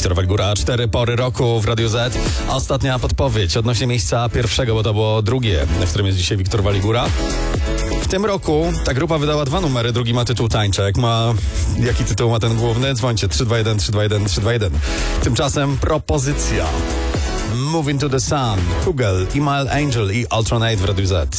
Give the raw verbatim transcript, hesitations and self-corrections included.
Wiktor Walgura, cztery pory roku w Radiu Z. Ostatnia podpowiedź odnośnie miejsca pierwszego, bo to było drugie, w którym jest dzisiaj Wiktor Walgura. W tym roku ta grupa wydała dwa numery, drugi ma tytuł Tańczek. Ma... Jaki tytuł ma ten główny? Dzwońcie trzy dwa jeden trzy dwa jeden trzy dwa jeden. Tymczasem propozycja. Moving to the Sun, Kugel, Email Angel i Altronate w Radiu Z.